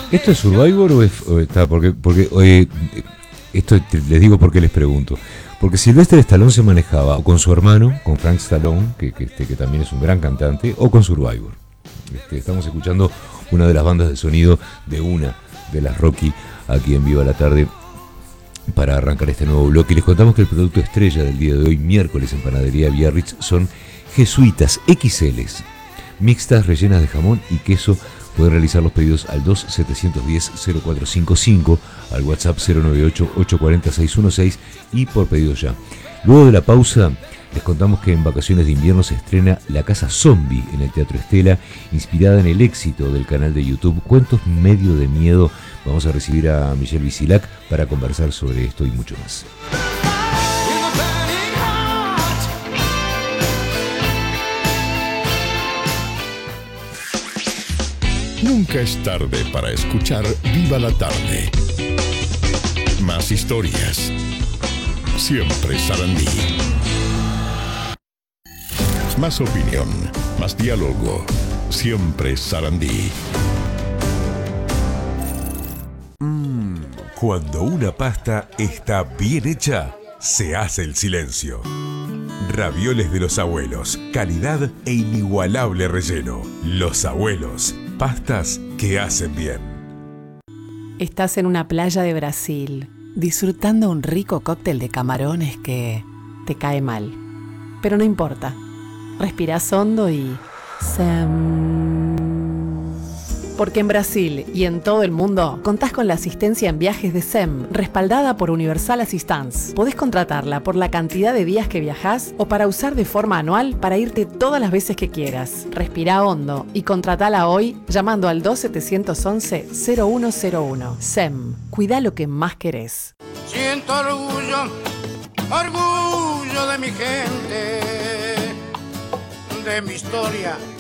¿Esto es Survivor o está? Porque les digo por qué les pregunto. Porque Sylvester Stallone se manejaba o con su hermano, con Frank Stallone, que también es un gran cantante, o con Survivor. Estamos escuchando una de las bandas de sonido de una de las Rocky aquí en Viva la Tarde para arrancar este nuevo bloque. Y les contamos que el producto estrella del día de hoy, miércoles, en Panadería Biarritz, son Jesuitas XLs, mixtas rellenas de jamón y queso. Pueden realizar los pedidos al 2710-0455, al WhatsApp 098-840-616 y por pedido ya. Luego de la pausa, les contamos que en vacaciones de invierno se estrena La Casa Zombie en el Teatro Estela, inspirada en el éxito del canal de YouTube Cuentos Medio de Miedo. Vamos a recibir a Michelle Bisilac para conversar sobre esto y mucho más. Nunca es tarde para escuchar Viva la Tarde. Más historias. Siempre Sarandí. Más opinión, más diálogo. Siempre Sarandí. Cuando una pasta está bien hecha, se hace el silencio. Ravioles de los abuelos, calidad e inigualable relleno. Los abuelos, pastas que hacen bien. Estás en una playa de Brasil, disfrutando un rico cóctel de camarones que te cae mal. Pero no importa. Respirás hondo y... Porque en Brasil y en todo el mundo contás con la asistencia en viajes de SEM, respaldada por Universal Assistance. Podés contratarla por la cantidad de días que viajás o para usar de forma anual para irte todas las veces que quieras. Respirá hondo y contratala hoy llamando al 2711-0101. SEM, cuidá lo que más querés. Siento orgullo de mi gente, de mi historia